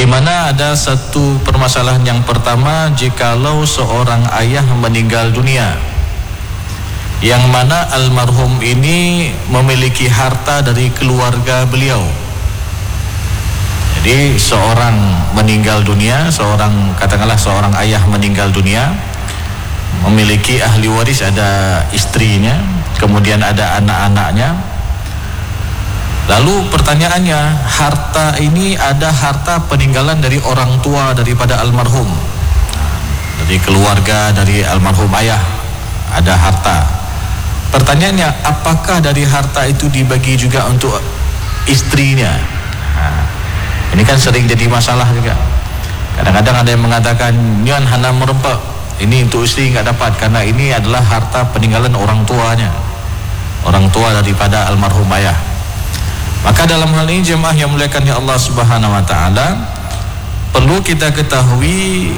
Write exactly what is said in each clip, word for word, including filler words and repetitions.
di mana ada satu permasalahan yang pertama, jikalau seorang ayah meninggal dunia, yang mana almarhum ini memiliki harta dari keluarga beliau. Jadi seorang meninggal dunia, seorang katakanlah seorang ayah meninggal dunia, memiliki ahli waris, ada istrinya, kemudian ada anak-anaknya. Lalu pertanyaannya, harta ini ada harta peninggalan dari orang tua daripada almarhum, dari keluarga dari almarhum ayah ada harta. Pertanyaannya, apakah dari harta itu dibagi juga untuk istrinya? Nah, ini kan sering jadi masalah juga. Kadang-kadang ada yang mengatakan, nyan hana merempak, ini untuk istri nggak dapat karena ini adalah harta peninggalan orang tuanya, orang tua daripada almarhum ayah. Maka dalam hal ini jemaah yang muliakan ya Allah Subhanahu wa taala, perlu kita ketahui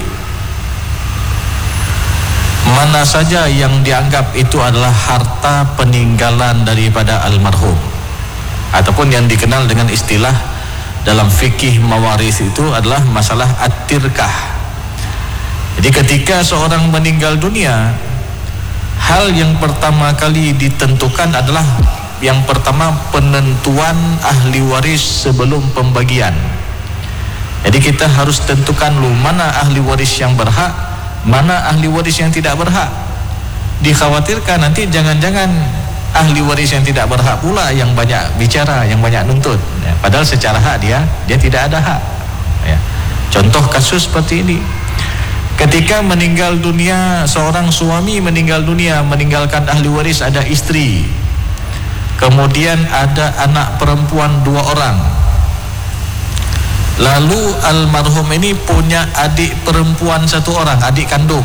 mana saja yang dianggap itu adalah harta peninggalan daripada almarhum, ataupun yang dikenal dengan istilah dalam fikih mawaris itu adalah masalah at-tirkah. Jadi ketika seorang meninggal dunia, hal yang pertama kali ditentukan adalah yang pertama penentuan ahli waris sebelum pembagian. Jadi kita harus tentukan dulu mana ahli waris yang berhak, mana ahli waris yang tidak berhak. Dikhawatirkan nanti jangan-jangan ahli waris yang tidak berhak pula yang banyak bicara, yang banyak nuntut, ya, padahal secara hak dia dia tidak ada hak, ya. Contoh kasus seperti ini, ketika meninggal dunia, seorang suami meninggal dunia meninggalkan ahli waris ada istri, kemudian ada anak perempuan dua orang. Lalu almarhum ini punya adik perempuan satu orang, adik kandung,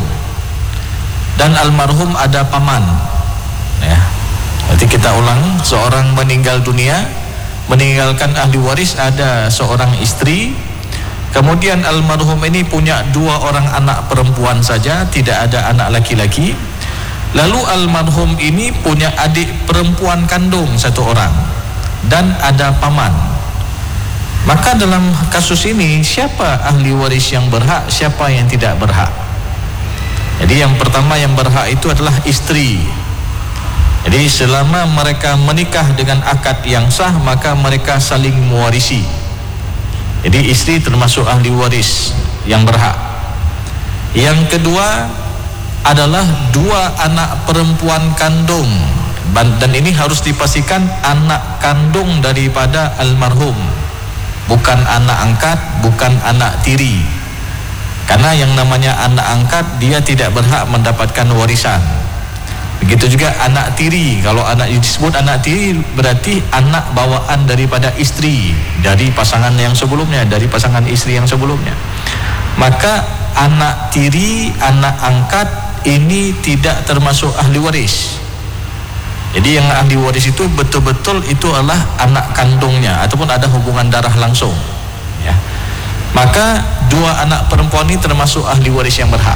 dan almarhum ada paman, ya. Nanti kita ulang, seorang meninggal dunia, meninggalkan ahli waris ada seorang istri, kemudian almarhum ini punya dua orang anak perempuan saja, tidak ada anak laki-laki. Lalu almarhum ini punya adik perempuan kandung satu orang dan ada paman. Maka dalam kasus ini siapa ahli waris yang berhak, siapa yang tidak berhak? Jadi yang pertama yang berhak itu adalah istri. Jadi selama mereka menikah dengan akad yang sah, maka mereka saling mewarisi. Jadi istri termasuk ahli waris yang berhak. Yang kedua adalah dua anak perempuan kandung, dan ini harus dipastikan anak kandung daripada almarhum, bukan anak angkat, bukan anak tiri. Karena yang namanya anak angkat dia tidak berhak mendapatkan warisan. Begitu juga anak tiri. Kalau anak disebut anak tiri berarti anak bawaan daripada istri dari pasangan yang sebelumnya, dari pasangan istri yang sebelumnya. Maka anak tiri, anak angkat ini tidak termasuk ahli waris. Jadi yang ahli waris itu betul-betul itu adalah anak kandungnya ataupun ada hubungan darah langsung, ya. Maka dua anak perempuan ini termasuk ahli waris yang berhak.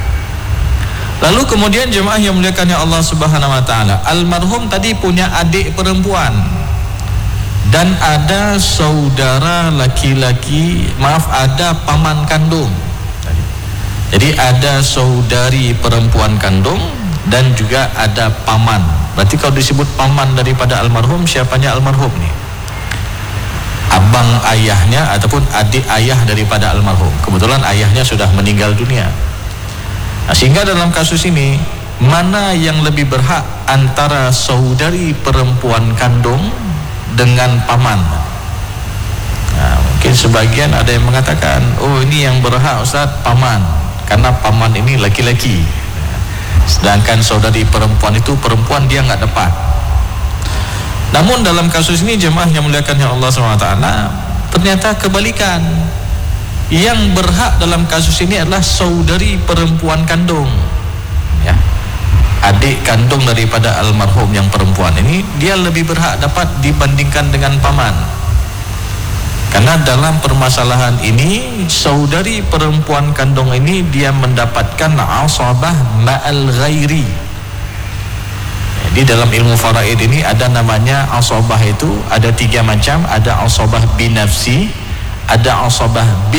Lalu kemudian jemaah yang muliakan Allah Subhanahu wa taala, almarhum tadi punya adik perempuan dan ada saudara laki-laki, maaf ada paman kandung. Jadi ada saudari perempuan kandung dan juga ada paman. Berarti kalau disebut paman daripada almarhum, siapanya almarhum nih? Abang ayahnya ataupun adik ayah daripada almarhum. Kebetulan ayahnya sudah meninggal dunia. Nah, sehingga dalam kasus ini mana yang lebih berhak antara saudari perempuan kandung dengan paman? Nah, mungkin sebagian ada yang mengatakan, oh ini yang berhak Ustaz paman, karena paman ini laki-laki, sedangkan saudari perempuan itu perempuan, dia nggak dapat. Namun dalam kasus ini jemaah yang muliakan Allah subhanahu wa taala, ternyata kebalikan. Yang berhak dalam kasus ini adalah saudari perempuan kandung, ya. Adik kandung daripada almarhum yang perempuan ini, dia lebih berhak dapat dibandingkan dengan paman. Karena dalam permasalahan ini saudari perempuan kandung ini dia mendapatkan asabah ma'al ghairi. Di dalam ilmu faraid ini ada namanya asabah, itu ada tiga macam, ada asabah binafsi, ada asabah